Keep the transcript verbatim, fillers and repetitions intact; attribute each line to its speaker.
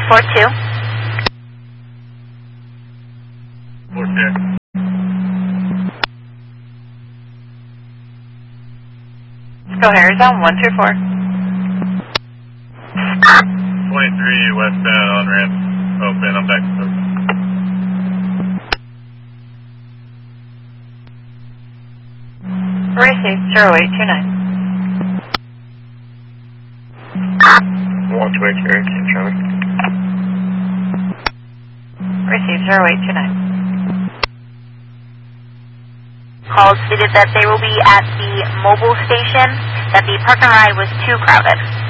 Speaker 1: four two.
Speaker 2: four two.
Speaker 1: Go Arizona one three four.
Speaker 2: twenty-three westbound on ramp open. I'm back to
Speaker 1: Receive zero eight two nine.
Speaker 2: one two eight zero two, Charlie.
Speaker 1: Receive zero eight two nine. Call stated that they will be at the mobile station, that the parking ride was too crowded.